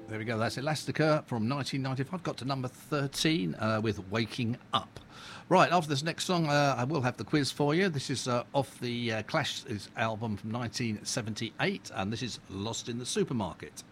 There we go. That's Elastica from 1995. Got to number 13 with Waking Up. Right, after this next song, I will have the quiz for you. This is off the Clash's album from 1978, and this is Lost in the Supermarket.